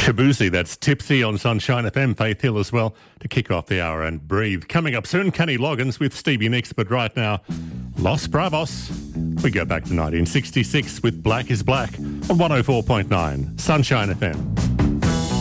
Shabuzi, that's Tipsy on Sunshine FM, Faith Hill as well, to kick off the hour and breathe. Coming up soon, Kenny Loggins with Stevie Nicks, but right now, Los Bravos. We go back to 1966 with Black is Black on 104.9 Sunshine FM.